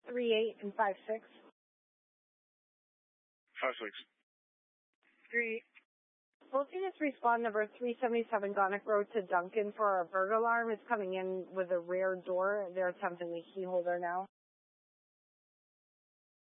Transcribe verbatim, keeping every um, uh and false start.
three eight and five six. Five six. Three. Both units respond number three seventy-seven Gonick Road to Duncan for a burglar alarm. It's coming in with a rear door. They're attempting the key holder now.